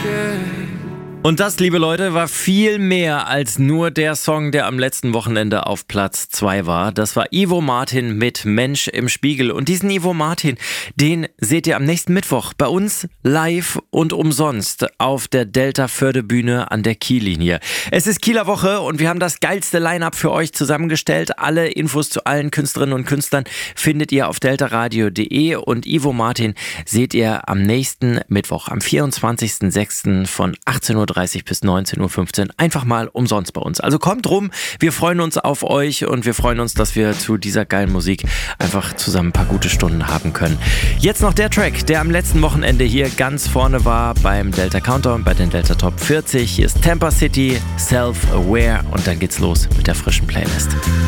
Und das, liebe Leute, war viel mehr als nur der Song, der am letzten Wochenende auf Platz 2 war. Das war Ivo Martin mit Mensch im Spiegel. Und diesen Ivo Martin, den seht ihr am nächsten Mittwoch bei uns live und umsonst auf der Delta-Förde-Bühne an der Kiellinie. Es ist Kieler Woche und wir haben das geilste Line-Up für euch zusammengestellt. Alle Infos zu allen Künstlerinnen und Künstlern findet ihr auf deltaradio.de und Ivo Martin seht ihr am nächsten Mittwoch, am 24.06. von 18:30 bis 19:15 Uhr einfach mal umsonst bei uns. Also kommt rum, wir freuen uns auf euch und wir freuen uns, dass wir zu dieser geilen Musik einfach zusammen ein paar gute Stunden haben können. Jetzt noch der Track, der am letzten Wochenende hier ganz vorne war beim Delta Countdown, bei den Delta Top 40. Hier ist Tampa City, Self-Aware und dann geht's los mit der frischen Playlist.